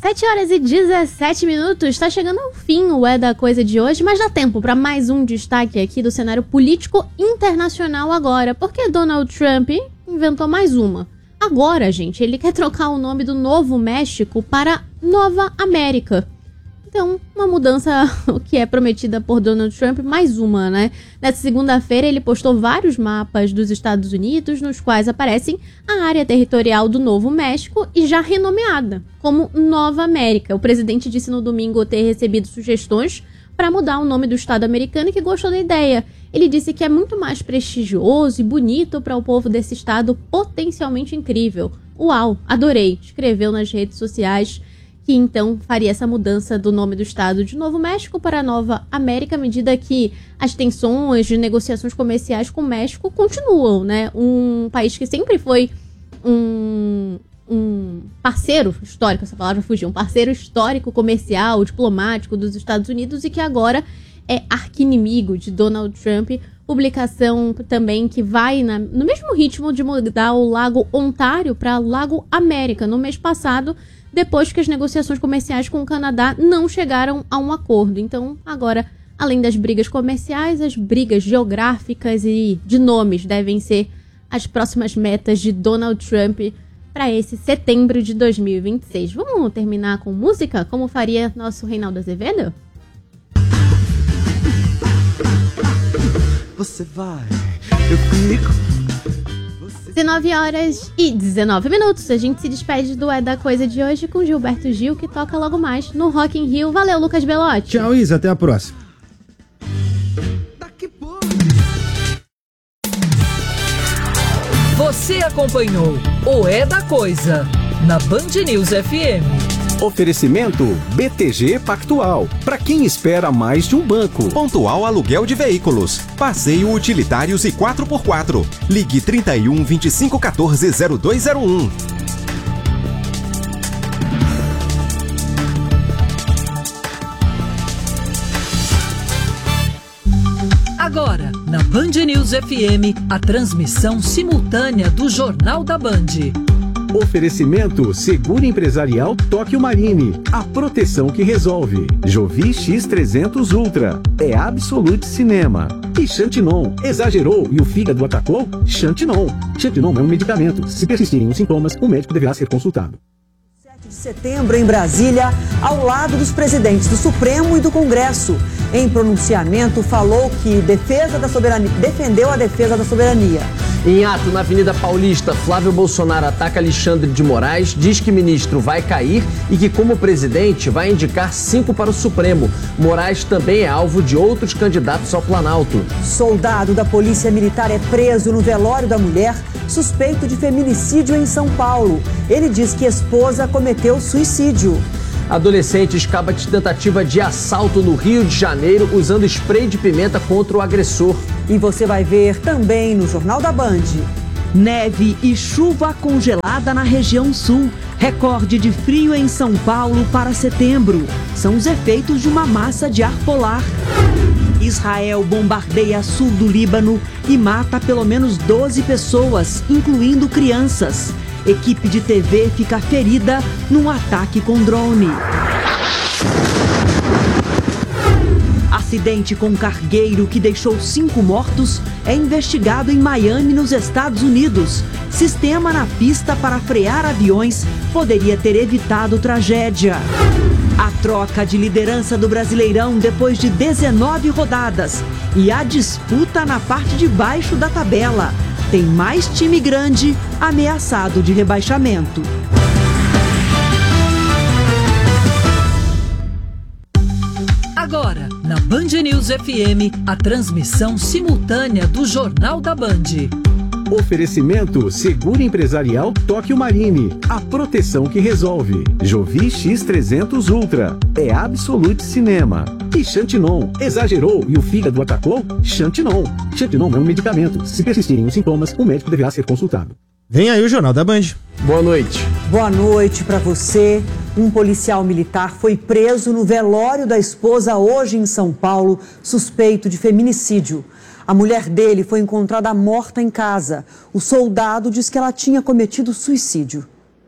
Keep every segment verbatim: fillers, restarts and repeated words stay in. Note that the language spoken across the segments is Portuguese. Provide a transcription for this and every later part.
sete horas e dezessete minutos, está chegando ao fim o É da Coisa de hoje, mas dá tempo para mais um destaque aqui do cenário político internacional agora, porque Donald Trump inventou mais uma. Agora, gente, ele quer trocar o nome do Novo México para Nova América. Então, uma mudança que é prometida por Donald Trump, mais uma, né? Nessa segunda-feira, ele postou vários mapas dos Estados Unidos, nos quais aparecem a área territorial do Novo México e já renomeada como Nova América. O presidente disse no domingo ter recebido sugestões para mudar o nome do estado americano e que gostou da ideia. Ele disse que é muito mais prestigioso e bonito para o povo desse estado potencialmente incrível. Uau, adorei, escreveu nas redes sociais, que então faria essa mudança do nome do estado de Novo México para Nova América, à medida que as tensões de negociações comerciais com o México continuam, né? Um país que sempre foi um, um parceiro histórico, essa palavra fugiu, um parceiro histórico, comercial, diplomático dos Estados Unidos e que agora é arqui-inimigo de Donald Trump. Publicação também que vai na, no mesmo ritmo de mudar o Lago Ontário para Lago América no mês passado, depois que as negociações comerciais com o Canadá não chegaram a um acordo. Então, agora, além das brigas comerciais, as brigas geográficas e de nomes devem ser as próximas metas de Donald Trump para esse setembro de dois mil e vinte e seis. Vamos terminar com música, como faria nosso Reinaldo Azevedo? Você vai, eu fico... dezenove horas e dezenove minutos. A gente se despede do É da Coisa de hoje com Gilberto Gil, que toca logo mais no Rock in Rio. Valeu, Lucas Belotti. Tchau, Isa. Até a próxima. Você acompanhou o É da Coisa na Band News F M. Oferecimento B T G Pactual. Para quem espera mais de um banco. Pontual Aluguel de Veículos. Passeio Utilitários e quatro por quatro. Ligue trinta e um, vinte e cinco, quatorze, zero dois zero um. Agora, na Band News F M, a transmissão simultânea do Jornal da Band. Oferecimento Seguro Empresarial Tóquio Marine. A proteção que resolve. Jovi X trezentos Ultra. É Absolute Cinema. E Xantinon. Exagerou e o fígado atacou? Xantinon. Xantinon é um medicamento. Se persistirem os sintomas, o médico deverá ser consultado. sete de setembro, em Brasília, ao lado dos presidentes do Supremo e do Congresso. Em pronunciamento, falou que defesa da soberania, defendeu a defesa da soberania. Em ato na Avenida Paulista, Flávio Bolsonaro ataca Alexandre de Moraes, diz que ministro vai cair e que, como presidente, vai indicar cinco para o Supremo. Moraes também é alvo de outros candidatos ao Planalto. Soldado da Polícia Militar é preso no velório da mulher, suspeito de feminicídio em São Paulo. Ele diz que esposa cometeu suicídio. Adolescente escapa de tentativa de assalto no Rio de Janeiro usando spray de pimenta contra o agressor. E você vai ver também no Jornal da Band. Neve e chuva congelada na região sul. Recorde de frio em São Paulo para setembro. São os efeitos de uma massa de ar polar. Israel bombardeia sul do Líbano e mata pelo menos doze pessoas, incluindo crianças. Equipe de T V fica ferida num ataque com drone. Acidente com cargueiro que deixou cinco mortos é investigado em Miami, nos Estados Unidos. Sistema na pista para frear aviões poderia ter evitado tragédia. A troca de liderança do Brasileirão depois de dezenove rodadas e a disputa na parte de baixo da tabela. Tem mais time grande ameaçado de rebaixamento. Agora, na Band News F M, a transmissão simultânea do Jornal da Band. Oferecimento Seguro Empresarial Tóquio Marine. A proteção que resolve. Jovi X trezentos Ultra. É Absolute Cinema. E Xantinon. Exagerou e o fígado atacou? Xantinon. Xantinon é um medicamento. Se persistirem os sintomas, o médico deverá ser consultado. Vem aí o Jornal da Band. Boa noite. Boa noite para você. Um policial militar foi preso no velório da esposa hoje em São Paulo, suspeito de feminicídio. A mulher dele foi encontrada morta em casa. O soldado diz que ela tinha cometido suicídio.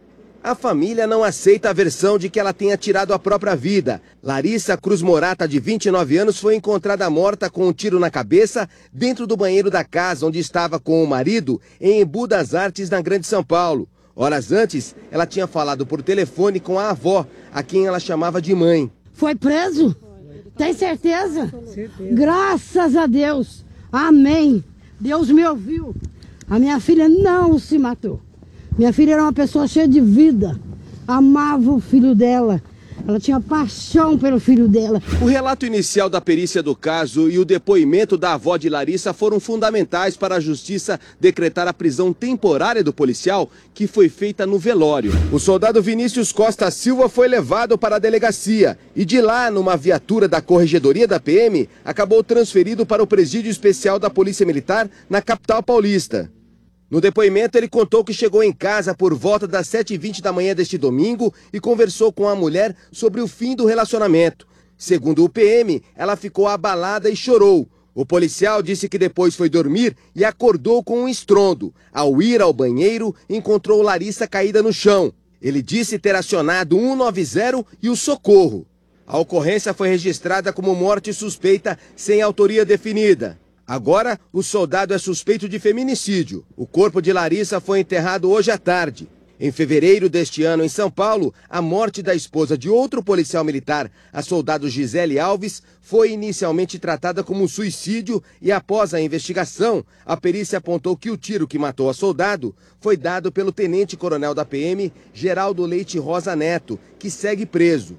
A família não aceita a versão de que ela tenha tirado a própria vida. Larissa Cruz Morata, de vinte e nove anos, foi encontrada morta com um tiro na cabeça dentro do banheiro da casa onde estava com o marido, em Embu das Artes, na Grande São Paulo. Horas antes, ela tinha falado por telefone com a avó, a quem ela chamava de mãe. Foi preso? Tem certeza? certeza? Graças a Deus. Amém. Deus me ouviu. A minha filha não se matou. Minha filha era uma pessoa cheia de vida, amava o filho dela, ela tinha paixão pelo filho dela. O relato inicial da perícia do caso e o depoimento da avó de Larissa foram fundamentais para a justiça decretar a prisão temporária do policial, que foi feita no velório. O soldado Vinícius Costa Silva foi levado para a delegacia e de lá, numa viatura da Corregedoria da P M, acabou transferido para o Presídio Especial da Polícia Militar na capital paulista. No depoimento, ele contou que chegou em casa por volta das sete e vinte da manhã deste domingo e conversou com a mulher sobre o fim do relacionamento. Segundo o P M, ela ficou abalada e chorou. O policial disse que depois foi dormir e acordou com um estrondo. Ao ir ao banheiro, encontrou Larissa caída no chão. Ele disse ter acionado o um nove zero e o socorro. A ocorrência foi registrada como morte suspeita sem autoria definida. Agora, o soldado é suspeito de feminicídio. O corpo de Larissa foi enterrado hoje à tarde. Em fevereiro deste ano, em São Paulo, a morte da esposa de outro policial militar, a soldado Gisele Alves, foi inicialmente tratada como um suicídio e, após a investigação, a perícia apontou que o tiro que matou a soldado foi dado pelo tenente-coronel da P M, Geraldo Leite Rosa Neto, que segue preso.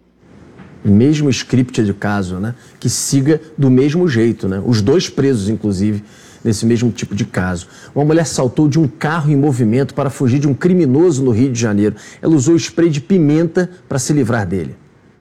Mesmo script de caso, né? Que siga do mesmo jeito, né? Os dois presos, inclusive, nesse mesmo tipo de caso. Uma mulher saltou de um carro em movimento para fugir de um criminoso no Rio de Janeiro. Ela usou spray de pimenta para se livrar dele.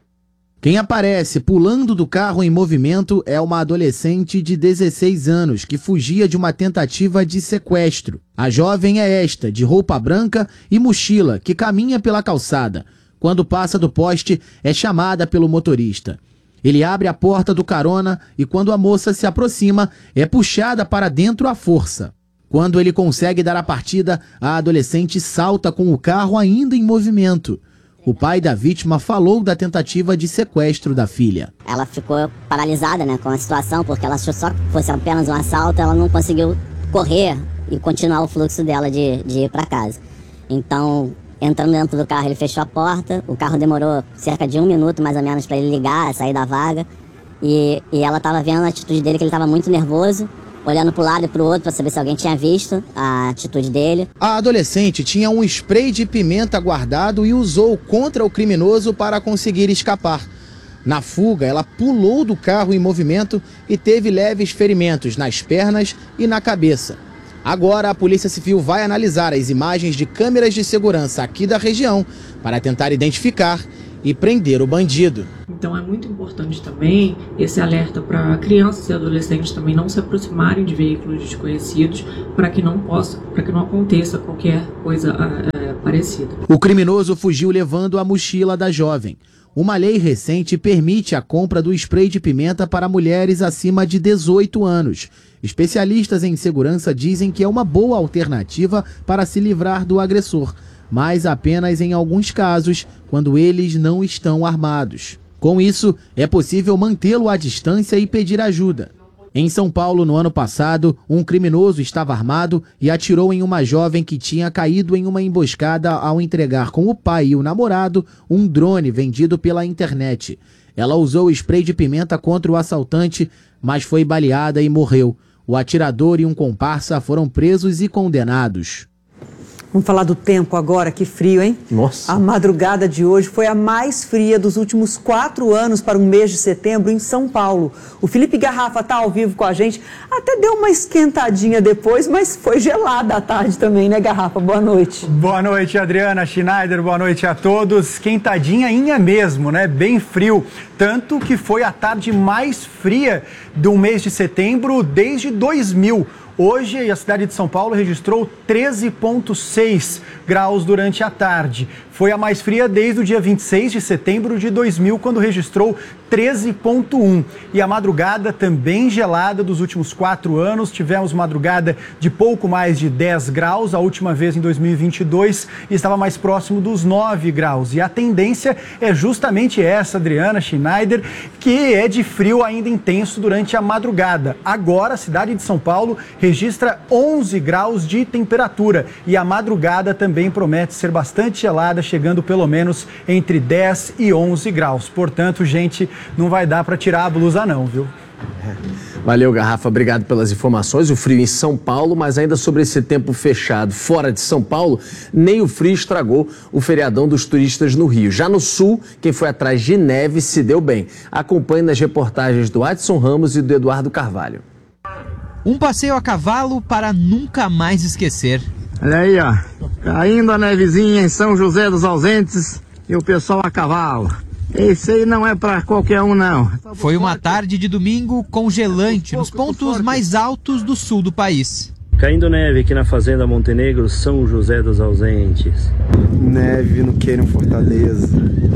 Quem aparece pulando do carro em movimento é uma adolescente de dezesseis anos que fugia de uma tentativa de sequestro. A jovem é esta, de roupa branca e mochila, que caminha pela calçada. Quando passa do poste, é chamada pelo motorista. Ele abre a porta do carona e quando a moça se aproxima, é puxada para dentro à força. Quando ele consegue dar a partida, a adolescente salta com o carro ainda em movimento. O pai da vítima falou da tentativa de sequestro da filha. Ela ficou paralisada, né, com a situação, porque ela achou só que fosse apenas um assalto, ela não conseguiu correr e continuar o fluxo dela de, de ir para casa. Então, entrando dentro do carro, ele fechou a porta. O carro demorou cerca de um minuto, mais ou menos, para ele ligar, sair da vaga. E, e ela estava vendo a atitude dele, que ele estava muito nervoso, olhando para o lado e para o outro para saber se alguém tinha visto a atitude dele. A adolescente tinha um spray de pimenta guardado e usou contra o criminoso para conseguir escapar. Na fuga, ela pulou do carro em movimento e teve leves ferimentos nas pernas e na cabeça. Agora, a Polícia Civil vai analisar as imagens de câmeras de segurança aqui da região para tentar identificar e prender o bandido. Então é muito importante também esse alerta para crianças e adolescentes também não se aproximarem de veículos desconhecidos para que não possa, para que não aconteça qualquer coisa é, parecida. O criminoso fugiu levando a mochila da jovem. Uma lei recente permite a compra do spray de pimenta para mulheres acima de dezoito anos. Especialistas em segurança dizem que é uma boa alternativa para se livrar do agressor, mas apenas em alguns casos, quando eles não estão armados. Com isso, é possível mantê-lo à distância e pedir ajuda. Em São Paulo, no ano passado, um criminoso estava armado e atirou em uma jovem que tinha caído em uma emboscada ao entregar com o pai e o namorado um drone vendido pela internet. Ela usou spray de pimenta contra o assaltante, mas foi baleada e morreu. O atirador e um comparsa foram presos e condenados. Vamos falar do tempo agora, que frio, hein? Nossa. A madrugada de hoje foi a mais fria dos últimos quatro anos para um mês de setembro em São Paulo. O Felipe Garrafa está ao vivo com a gente. Até deu uma esquentadinha depois, mas foi gelada à tarde também, né, Garrafa? Boa noite. Boa noite, Adriana Schneider. Boa noite a todos. Esquentadinha mesmo, né? Bem frio. Tanto que foi a tarde mais fria do mês de setembro desde dois mil. Hoje, a cidade de São Paulo registrou treze vírgula seis graus durante a tarde. foi a mais fria desde o dia vinte e seis de setembro de dois mil, quando registrou treze vírgula um. E a madrugada também gelada dos últimos quatro anos. Tivemos madrugada de pouco mais de dez graus, a última vez em dois mil e vinte e dois, e estava mais próximo dos nove graus. E a tendência é justamente essa, Adriana Schneider, que é de frio ainda intenso durante a madrugada. Agora, a cidade de São Paulo registra onze graus de temperatura e a madrugada também promete ser bastante gelada, chegando pelo menos entre dez e onze graus. Portanto, gente, não vai dar para tirar a blusa não, viu? Valeu, Garrafa, obrigado pelas informações. O frio em São Paulo, mas ainda sobre esse tempo fechado fora de São Paulo, nem o frio estragou o feriadão dos turistas no Rio. Já no sul, quem foi atrás de neve se deu bem. Acompanhe nas reportagens do Adson Ramos e do Eduardo Carvalho. Um passeio a cavalo para nunca mais esquecer. Olha aí, ó, caindo a nevezinha em São José dos Ausentes e o pessoal a cavalo. Esse aí não é para qualquer um, não. Foi uma tarde de domingo congelante nos pontos mais altos do sul do país. Caindo neve aqui na Fazenda Montenegro, São José dos Ausentes. Neve no Queiram Fortaleza.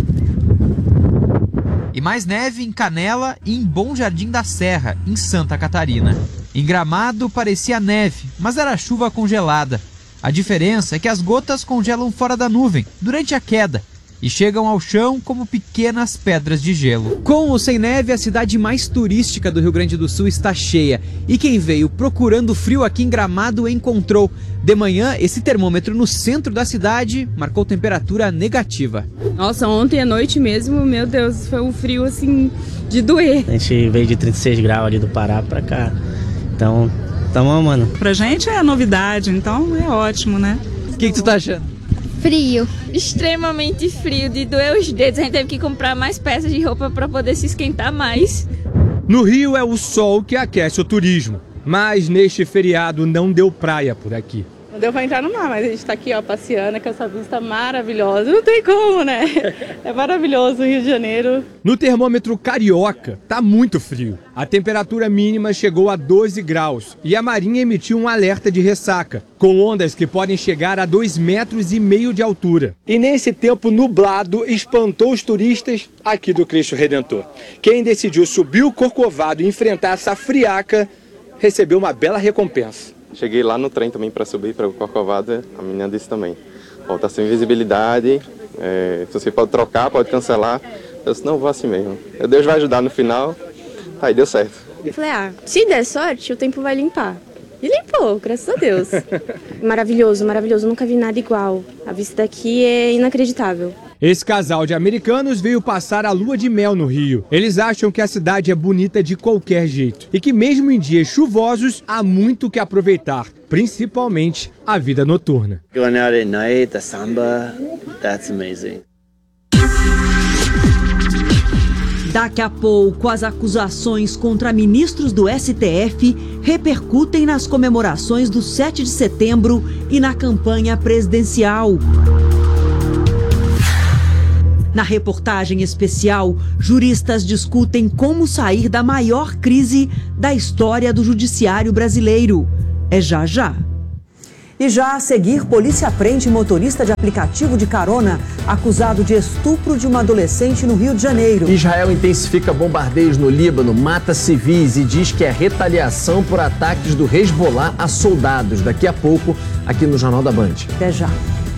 E mais neve em Canela e em Bom Jardim da Serra, em Santa Catarina. Em Gramado parecia neve, mas era chuva congelada. A diferença é que as gotas congelam fora da nuvem, durante a queda, e chegam ao chão como pequenas pedras de gelo. Com ou sem neve, a cidade mais turística do Rio Grande do Sul está cheia. E quem veio procurando frio aqui em Gramado encontrou. De manhã, esse termômetro no centro da cidade marcou temperatura negativa. Nossa, ontem à noite mesmo, meu Deus, foi um frio assim de doer. A gente veio de trinta e seis graus ali do Pará pra cá. Então, tamo amando. Pra gente é novidade, então é ótimo, né? O que, que tu tá achando? Frio, extremamente frio, de doer os dedos. A gente teve que comprar mais peças de roupa para poder se esquentar mais. No Rio é o sol que aquece o turismo, mas neste feriado não deu praia por aqui. Não deu pra entrar no mar, mas a gente tá aqui, ó, passeando com essa vista maravilhosa. Não tem como, né? É maravilhoso o Rio de Janeiro. No termômetro carioca, tá muito frio. A temperatura mínima chegou a doze graus e a Marinha emitiu um alerta de ressaca, com ondas que podem chegar a dois metros e meio de altura. E nesse tempo nublado, espantou os turistas aqui do Cristo Redentor. Quem decidiu subir o Corcovado e enfrentar essa friaca, recebeu uma bela recompensa. Cheguei lá no trem também para subir para o Corcovado, a menina disse também, ó, tá sem visibilidade, é, se você pode trocar, pode cancelar. Eu disse, não, vou assim mesmo. Deus vai ajudar no final, aí deu certo. Eu falei, ah, se der sorte, o tempo vai limpar. E limpou, graças a Deus. Maravilhoso, maravilhoso, nunca vi nada igual. A vista daqui é inacreditável. Esse casal de americanos veio passar a lua de mel no Rio. Eles acham que a cidade é bonita de qualquer jeito e que mesmo em dias chuvosos há muito que aproveitar, principalmente a vida noturna. Going out at night, the samba, that's amazing. Daqui a pouco, as acusações contra ministros do S T F repercutem nas comemorações do sete de setembro e na campanha presidencial. Na reportagem especial, juristas discutem como sair da maior crise da história do judiciário brasileiro. É já já. E já a seguir, polícia prende motorista de aplicativo de carona acusado de estupro de uma adolescente no Rio de Janeiro. Israel intensifica bombardeios no Líbano, mata civis e diz que é retaliação por ataques do Hezbollah a soldados. Daqui a pouco, aqui no Jornal da Band. Até já.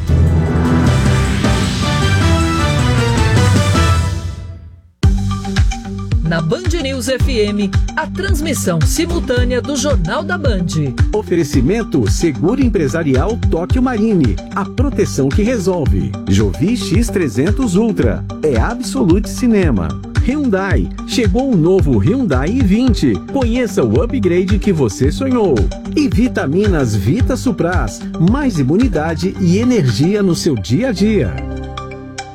Na Band News F M, a transmissão simultânea do Jornal da Band. Oferecimento Seguro Empresarial Tóquio Marine, a proteção que resolve. Jovi X trezentos Ultra, é Absolute Cinema. Hyundai, chegou o novo Hyundai i vinte. Conheça o upgrade que você sonhou. E Vitaminas Vita Supras, mais imunidade e energia no seu dia a dia.